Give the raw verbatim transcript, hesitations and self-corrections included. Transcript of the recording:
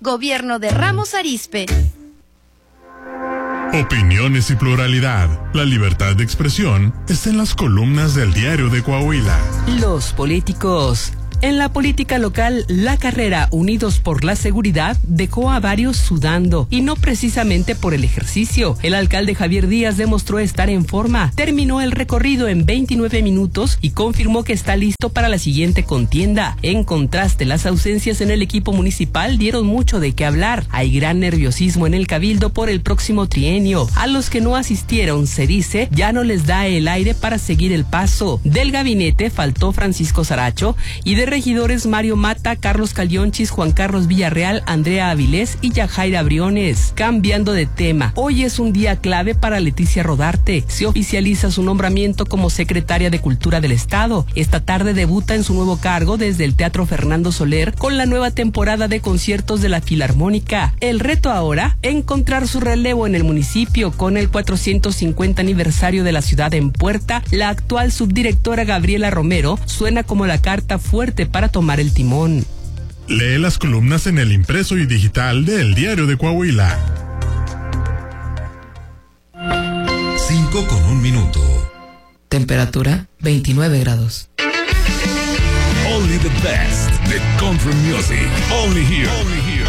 Gobierno de Ramos Arizpe. Opiniones y pluralidad. La libertad de expresión está en las columnas del Diario de Coahuila. Los políticos. En la política local, la carrera Unidos por la Seguridad dejó a varios sudando, y no precisamente por el ejercicio. El alcalde Javier Díaz demostró estar en forma, terminó el recorrido en veintinueve minutos y confirmó que está listo para la siguiente contienda. En contraste, las ausencias en el equipo municipal dieron mucho de qué hablar. Hay gran nerviosismo en el cabildo por el próximo trienio. A los que no asistieron, se dice, ya no les da el aire para seguir el paso. Del gabinete faltó Francisco Saracho, y de regidores Mario Mata, Carlos Calionchis, Juan Carlos Villarreal, Andrea Avilés y Yajaira Briones. Cambiando de tema, hoy es un día clave para Leticia Rodarte. Se oficializa su nombramiento como secretaria de Cultura del Estado. Esta tarde debuta en su nuevo cargo desde el Teatro Fernando Soler con la nueva temporada de conciertos de la Filarmónica. El reto ahora, encontrar su relevo en el municipio. Con el cuatrocientos cincuenta aniversario de la ciudad en puerta, la actual subdirectora Gabriela Romero suena como la carta fuerte para tomar el timón. Lee las columnas en el impreso y digital de El Diario de Coahuila. Cinco con un minuto. Temperatura veintinueve grados. Only the best, the country music. Only here. Only here.